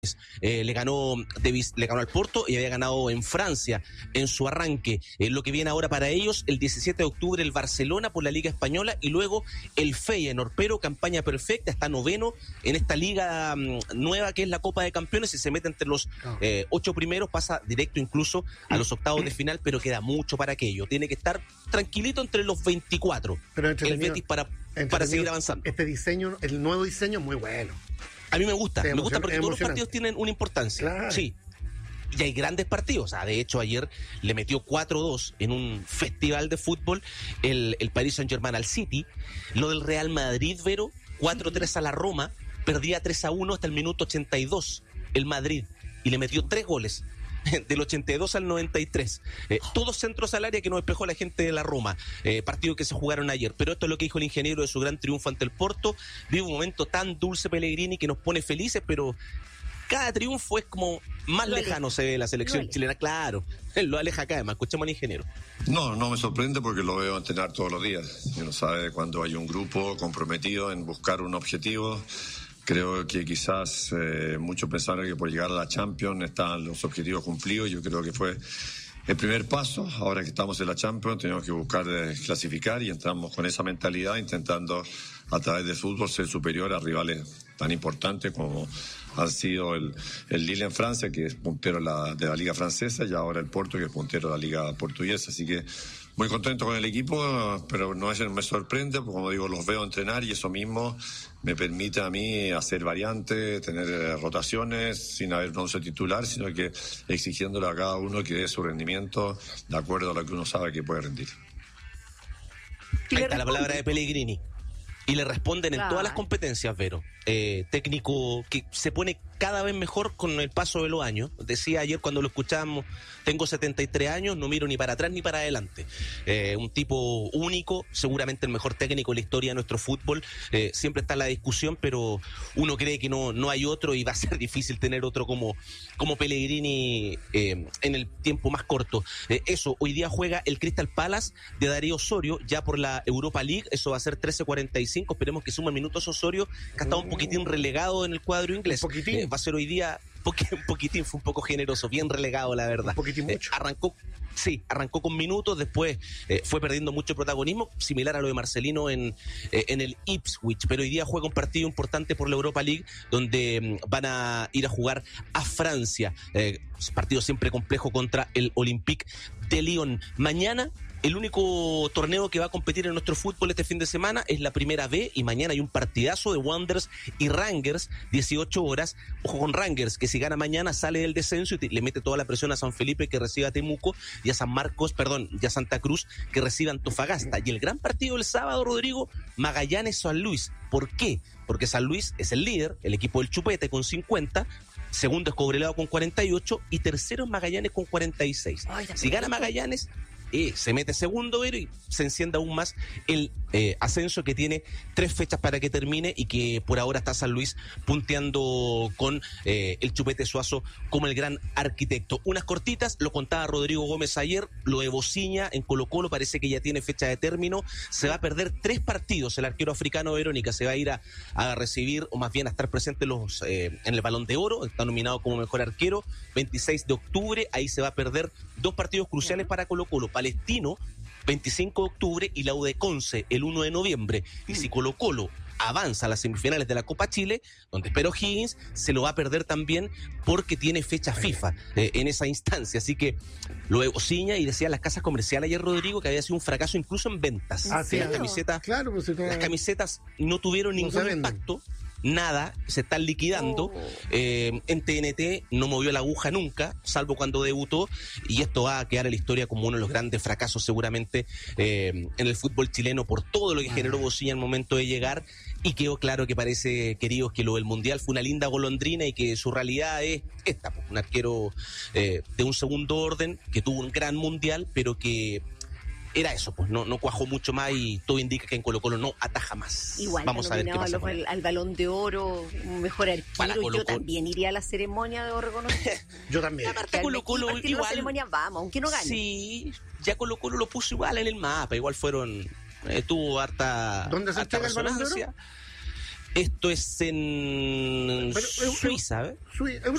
le ganó al Porto y había ganado en Francia en su arranque. Lo que viene ahora para ellos, el 17 de octubre el Barcelona por la Liga Española y luego el Feyenoord, pero campaña perfecta, está noveno en esta liga nueva que es la Copa de Campeones y se mete entre los 8 primeros, pasa directo incluso a los octavos de final, pero queda mucho para aquello. Tiene que estar tranquilito entre los 24 el Betis para seguir avanzando. Este diseño, el nuevo diseño es muy bueno. A mí me gusta porque todos los partidos tienen una importancia. Claro. Sí. Y hay grandes partidos. O sea, de hecho, ayer le metió 4-2 en un festival de fútbol el Paris Saint-Germain al City. Lo del Real Madrid, Vero, 4-3 a la Roma, perdía 3-1 hasta el minuto 82 el Madrid y le metió 3 goles. Del 82 al 93. Todos centros al área que nos despejó la gente de la Roma. Partido que se jugaron ayer. Pero esto es lo que dijo el ingeniero de su gran triunfo ante el Porto. Vive un momento tan dulce Pellegrini que nos pone felices, pero cada triunfo es como más lejano se ve la selección chilena. Claro, él lo aleja acá, además. Escuchemos al ingeniero. No me sorprende porque lo veo entrenar todos los días. Uno sabe cuando hay un grupo comprometido en buscar un objetivo. Creo que quizás muchos pensaron que por llegar a la Champions están los objetivos cumplidos. Yo creo que fue el primer paso. Ahora que estamos en la Champions tenemos que buscar clasificar y entramos con esa mentalidad intentando a través del fútbol ser superior a rivales tan importantes como han sido el Lille en Francia, que es puntero de la liga francesa, y ahora el Porto, que es puntero de la liga portuguesa. Así que muy contento con el equipo, pero no me sorprende, porque como digo, los veo entrenar y eso mismo me permite a mí hacer variantes, tener rotaciones sin haber un once titular, sino que exigiéndole a cada uno que dé su rendimiento de acuerdo a lo que uno sabe que puede rendir. Ahí está la palabra de Pellegrini. Y le responden en todas las competencias, Vero. Técnico que se pone cada vez mejor con el paso de los años. Decía ayer cuando lo escuchábamos, tengo 73 años, no miro ni para atrás ni para adelante. Un tipo único, seguramente el mejor técnico de la historia de nuestro fútbol. Siempre está en la discusión, pero uno cree que no hay otro y va a ser difícil tener otro como Pellegrini en el tiempo más corto. Eso, hoy día juega el Crystal Palace de Darío Osorio, ya por la Europa League. Eso va a ser 13:45. Esperemos que sumen minutos Osorio, que ha estado un poquitín relegado en el cuadro inglés. Va a ser hoy día un poquitín, fue un poco generoso, bien relegado, la verdad. Un poquitín mucho. Arrancó con minutos, después fue perdiendo mucho protagonismo, similar a lo de Marcelino en el Ipswich, pero hoy día juega un partido importante por la Europa League, donde van a ir a jugar a Francia. Partido siempre complejo contra el Olympique de Lyon. Mañana, el único torneo que va a competir en nuestro fútbol este fin de semana es la Primera B, y mañana hay un partidazo de Wanderers y Rangers, 18 horas. Ojo con Rangers, que si gana mañana sale del descenso y le mete toda la presión a San Felipe, que recibe a Temuco, y a y a Santa Cruz, que recibe a Antofagasta. Y el gran partido del sábado, Rodrigo, Magallanes-San Luis. ¿Por qué? Porque San Luis es el líder, el equipo del Chupete con 50, segundo es Cobreloa con 48 y tercero es Magallanes con 46. Si gana Magallanes, se mete segundo, y se enciende aún más el ascenso, que tiene 3 fechas para que termine y que por ahora está San Luis punteando con el Chupete Suazo como el gran arquitecto. Unas cortitas, lo contaba Rodrigo Gómez ayer, lo de Bociña en Colo-Colo parece que ya tiene fecha de término. Se va a perder 3 partidos el arquero africano Verónica, se va a ir a recibir, o más bien a estar presente en el Balón de Oro, está nominado como mejor arquero, 26 de octubre, ahí se va a perder 2 partidos cruciales para Colo-Colo, Palestino 25 de octubre y la U de Conce el 1 de noviembre. Y si Colo-Colo avanza a las semifinales de la Copa Chile, donde espero Higgins, se lo va a perder también porque tiene fecha FIFA en esa instancia. Así que lo de Bociña, y decía las casas comerciales ayer, Rodrigo, que había sido un fracaso incluso en ventas. Las camisetas no tuvieron ningún impacto. Nada, se están liquidando. En TNT no movió la aguja nunca, salvo cuando debutó, y esto va a quedar en la historia como uno de los grandes fracasos seguramente en el fútbol chileno por todo lo que generó Bociña al momento de llegar. Y quedó claro que parece, queridos, que lo del Mundial fue una linda golondrina y que su realidad es esta, un arquero de un segundo orden que tuvo un gran Mundial, pero que era eso, pues no cuajó mucho más, y todo indica que en Colo-Colo no ataja más. Igual, vamos a ver qué pasa al Balón de Oro, un mejor arquero. Yo también iría a la ceremonia, debo reconocer. Yo también. Aparte Colo-Colo igual, la ceremonia vamos, aunque no gane. Sí, ya Colo-Colo lo puso igual en el mapa, igual tuvo harta. ¿Dónde se entrega el Balón de Oro? Esto es en Suiza, ¿eh?